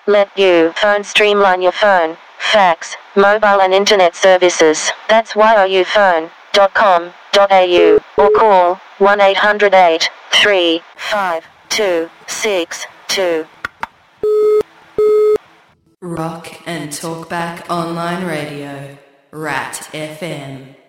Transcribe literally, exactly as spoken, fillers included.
let you phone streamline your phone, fax, mobile and internet services. That's y o u phone dot com dot a u or call one eight hundred eight three five two six two. Rock and Talkback Online Radio, Rat F M.